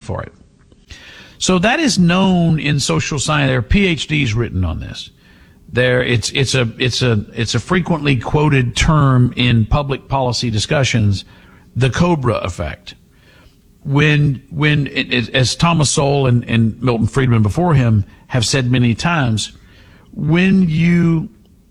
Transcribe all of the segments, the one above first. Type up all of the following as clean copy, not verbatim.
for it. So that is known in social science. There are PhDs written on this. It's a frequently quoted term in public policy discussions, the Cobra effect. As Thomas Sowell and Milton Friedman before him have said many times, when you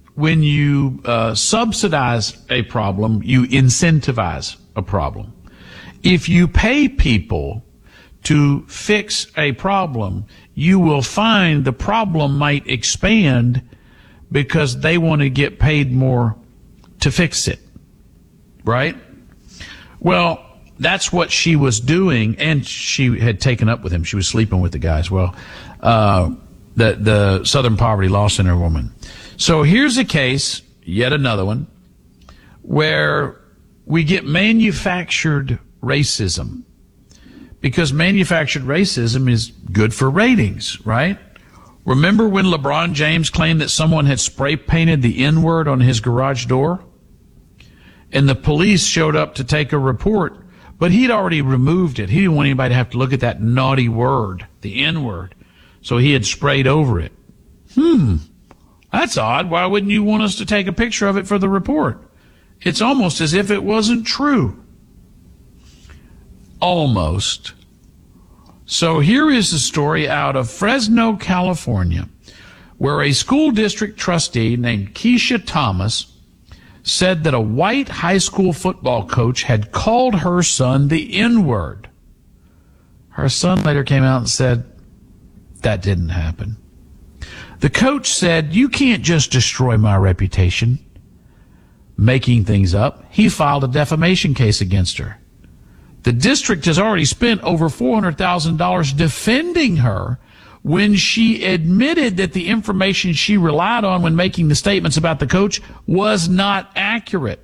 subsidize a problem, you incentivize a problem. If you pay people to fix a problem, you will find the problem might expand because they want to get paid more to fix it. Right? Well, that's what she was doing, and she had taken up with him. She was sleeping with the guy as well. The Southern Poverty Law Center woman. So here's a case, yet another one, where we get manufactured racism. Because manufactured racism is good for ratings, right? Remember when LeBron James claimed that someone had spray painted the N-word on his garage door? And the police showed up to take a report, but he'd already removed it. He didn't want anybody to have to look at that naughty word, the N-word. So he had sprayed over it. That's odd. Why wouldn't you want us to take a picture of it for the report? It's almost as if it wasn't true. Almost. So here is a story out of Fresno, California, where a school district trustee named Keisha Thomas said that a white high school football coach had called her son the N-word. Her son later came out and said, that didn't happen. The coach said, you can't just destroy my reputation making things up. He filed a defamation case against her. The district has already spent over $400,000 defending her when she admitted that the information she relied on when making the statements about the coach was not accurate.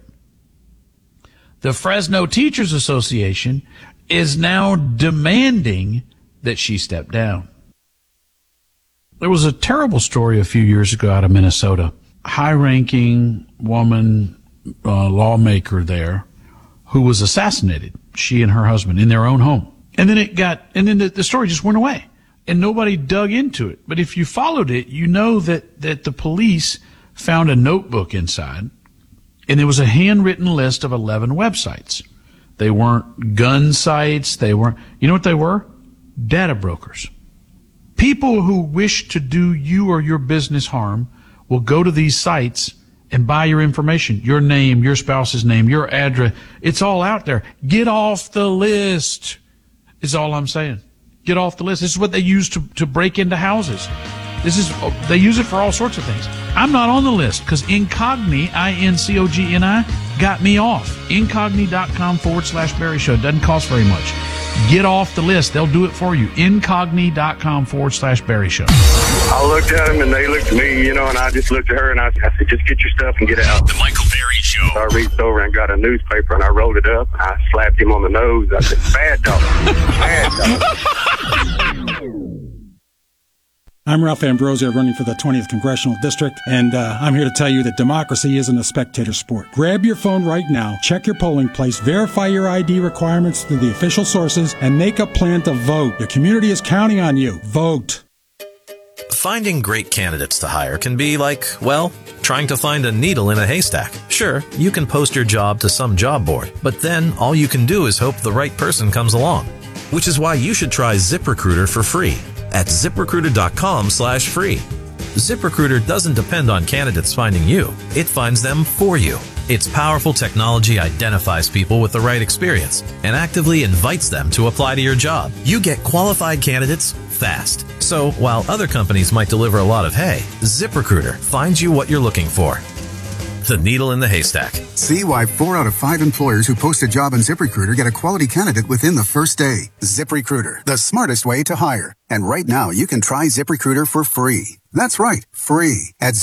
The Fresno Teachers Association is now demanding that she step down. There was a terrible story a few years ago out of Minnesota. High-ranking woman, lawmaker there, who was assassinated, she and her husband, in their own home. And then the story just went away, and nobody dug into it. But if you followed it, you know that the police found a notebook inside, and there was a handwritten list of 11 websites. They weren't gun sites. They weren't, you know what they were? Data brokers. People who wish to do you or your business harm will go to these sites and buy your information, your name, your spouse's name, your address. It's all out there. Get off the list is all I'm saying. Get off the list. This is what they use to break into houses. They use it for all sorts of things. I'm not on the list because Incogni, INCOGNI, got me off. Incogni.com/Barry Show. It doesn't cost very much. Get off the list. They'll do it for you. Incogni.com/Barry Show. I looked at them and they looked at me, and I just looked at her and I said, just get your stuff and get out. The Michael Barry Show. So I reached over and got a newspaper and I rolled it up and I slapped him on the nose. I said, bad dog. Bad dog. I'm Ralph Ambrosio, running for the 20th Congressional District, and I'm here to tell you that democracy isn't a spectator sport. Grab your phone right now, check your polling place, verify your ID requirements through the official sources, and make a plan to vote. Your community is counting on you. Vote. Finding great candidates to hire can be like, well, trying to find a needle in a haystack. Sure, you can post your job to some job board, but then all you can do is hope the right person comes along. Which is why you should try ZipRecruiter for free at ZipRecruiter.com/free. ZipRecruiter doesn't depend on candidates finding you. It finds them for you. Its powerful technology identifies people with the right experience and actively invites them to apply to your job. You get qualified candidates fast. So while other companies might deliver a lot of hay, ZipRecruiter finds you what you're looking for. The needle in the haystack. See why 4 out of 5 employers who post a job on ZipRecruiter get a quality candidate within the first day. ZipRecruiter, the smartest way to hire. And right now, you can try ZipRecruiter for free. That's right, free at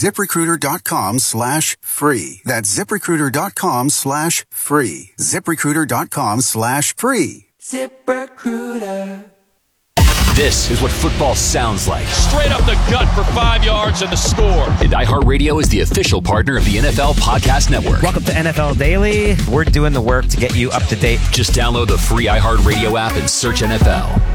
ZipRecruiter.com/free. That's ZipRecruiter.com/free. ZipRecruiter.com/free. ZipRecruiter. This is what football sounds like. Straight up the gut for 5 yards and the score. And iHeartRadio is the official partner of the NFL Podcast Network. Welcome to NFL Daily. We're doing the work to get you up to date. Just download the free iHeartRadio app and search NFL.